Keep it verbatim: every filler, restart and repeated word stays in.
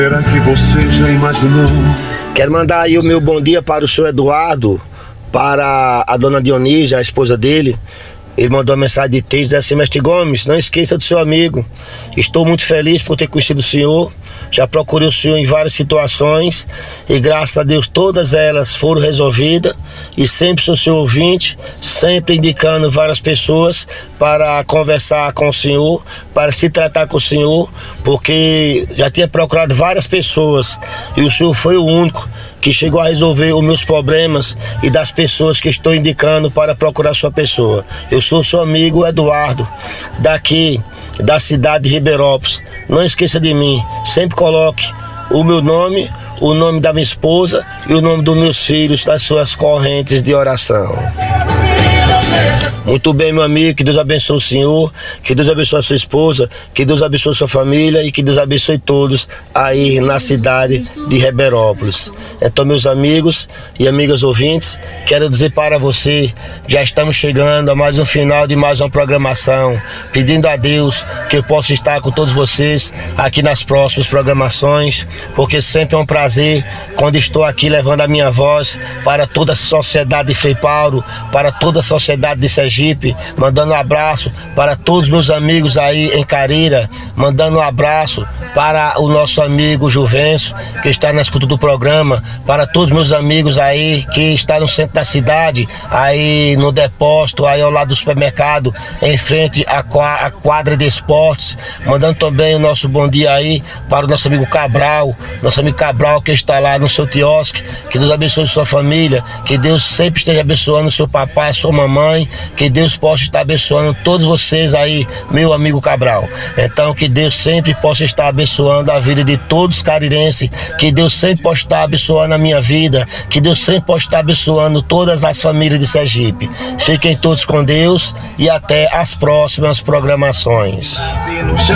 Será que você já imaginou? Quero mandar aí o meu bom dia para o senhor Eduardo, para a dona Dionísia, a esposa dele. Ele mandou uma mensagem de texto, diz assim: Mestre Gomes, não esqueça do seu amigo. Estou muito feliz por ter conhecido o senhor. Já procurei o senhor em várias situações e graças a Deus todas elas foram resolvidas. E sempre sou seu ouvinte, sempre indicando várias pessoas para conversar com o senhor, para se tratar com o senhor, porque já tinha procurado várias pessoas e o senhor foi o único que chegou a resolver os meus problemas e das pessoas que estou indicando para procurar sua pessoa. Eu sou seu amigo Eduardo, daqui da cidade de Ribeirópolis. Não esqueça de mim, sempre coloque o meu nome, o nome da minha esposa e o nome dos meus filhos nas suas correntes de oração. Muito bem, meu amigo, que Deus abençoe o senhor, que Deus abençoe a sua esposa, que Deus abençoe a sua família e que Deus abençoe todos aí na cidade de Ribeirópolis. Então, meus amigos e amigas ouvintes, quero dizer para você, já estamos chegando a mais um final de mais uma programação, pedindo a Deus que eu possa estar com todos vocês aqui nas próximas programações, porque sempre é um prazer quando estou aqui levando a minha voz para toda a sociedade de Frei Paulo, para toda a sociedade de Sergipe, mandando um abraço para todos meus amigos aí em Carira, mandando um abraço para o nosso amigo Juvencio, que está na escuta do programa, para todos meus amigos aí que estão no centro da cidade, aí no depósito, aí ao lado do supermercado, em frente à quadra de esportes, mandando também o nosso bom dia aí para o nosso amigo Cabral, nosso amigo Cabral que está lá no seu quiosque. Que Deus abençoe sua família, que Deus sempre esteja abençoando o seu papai, sua mamãe, que Deus possa estar abençoando todos vocês aí, meu amigo Cabral. Então que Deus sempre possa estar abençoando a vida de todos os carirenses, que Deus sempre possa estar abençoando a minha vida, que Deus sempre possa estar abençoando todas as famílias de Sergipe. Fiquem todos com Deus e até as próximas programações.